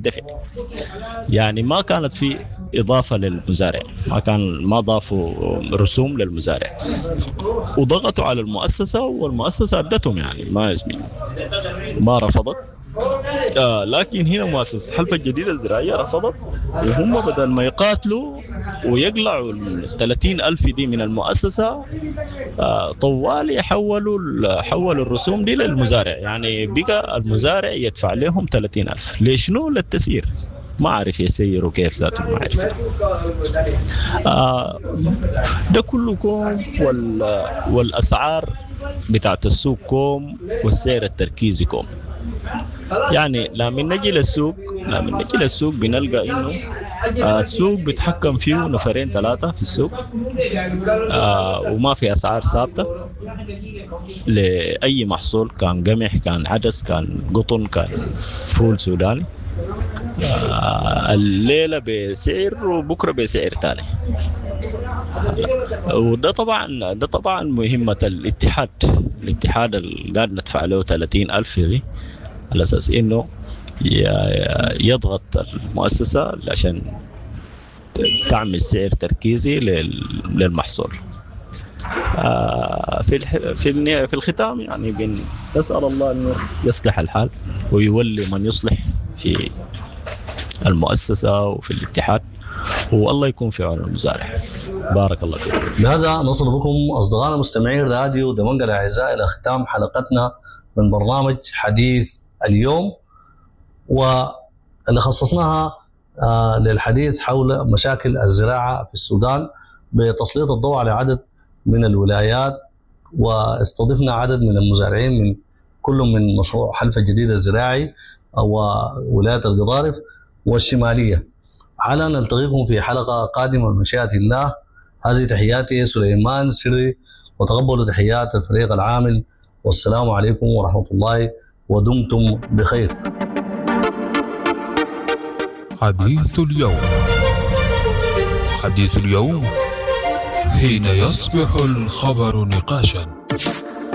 يندفع. يعني ما كانت في إضافة للمزارع، ما ضافوا رسوم للمزارع، وضغطوا على المؤسسة، والمؤسسة أدتهم يعني ما رفضت. لكن هنا مؤسسة حلفة الجديدة الزراعية رفضت، وهم بدل ما يقاتلوا ويقلعوا 30,000 دي من المؤسسة، طوال حولوا الرسوم دي للمزارع. يعني بقى المزارع يدفع لهم 30,000 ليشنو؟ للتسيير. ما عارف يسيروا كيف ذاته، ما عارف. ده كله كوم، والأسعار بتاعت السوق كوم، والسعر التركيزي كوم. يعني لما نجي للسوق بنلقى انه السوق بيتحكم فيه نفرين ثلاثة في السوق، وما في أسعار ثابتة لأي محصول، كان قمح، كان عدس، كان قطن، كان فول سوداني. الليلة بسعر وبكرة بسعر تاني. وده طبعا مهمة الاتحاد اللي قاعد ندفع له 30,000 دي، على أساس إنه يضغط المؤسسة عشان تعمل سعر تركيزي للمحصول. في الختام يعني نسأل الله إنه يصلح الحال ويولي من يصلح في المؤسسة وفي الاتحاد، والله يكون في عون المزارع. بارك الله فيكم. بهذا نصل بكم أصدقائنا مستمعين راديو دمنق الأعزاء إلى ختام حلقتنا من برنامج حديث اليوم، واللي خصصناها للحديث حول مشاكل الزراعة في السودان بتسليط الضوء على عدد من الولايات، واستضفنا عدد من المزارعين من كل من مشروع حلفة الجديدة الزراعي وولاية القضارف والشمالية. على نلتقيكم في حلقة قادمة بمشيئة الله. هذه تحياتي سليمان سري، وتقبلوا تحيات الفريق العامل، والسلام عليكم ورحمة الله، ودمتم بخير. حديث اليوم حين يصبح الخبر نقاشا.